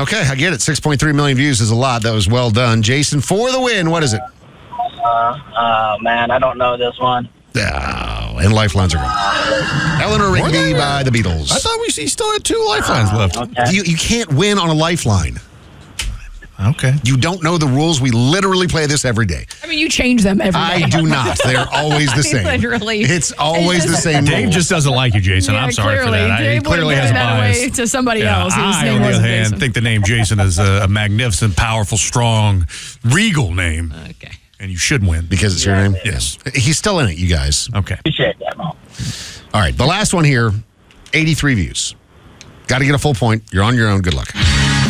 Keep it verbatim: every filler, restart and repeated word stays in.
Okay, I get it. six point three million views is a lot. That was well done. Jason, for the win, what is it? Uh, uh, man, I don't know this one. Oh, and lifelines are gone. Eleanor Rigby by the Beatles. I thought we still had two lifelines Uh, left. okay. You, you can't win on a lifeline. Okay. You don't know the rules. We literally play this every day. I mean, you change them every day. I do not. They're always the same. Literally. It's always the same Dave rules. just doesn't like you, Jason. Yeah, I'm sorry clearly. for that. I, he Dave clearly would've has a given that bias. away to somebody Yeah, else. His I, name on the wasn't other hand, Jason. think the name Jason is a, a magnificent, powerful, strong, regal name. Okay. And you should win. Because it's your name? Yes. He's still in it, you guys. Okay. Appreciate that, Mo. All right, the last one here, eighty-three views. Got to get a full point. You're on your own. Good luck.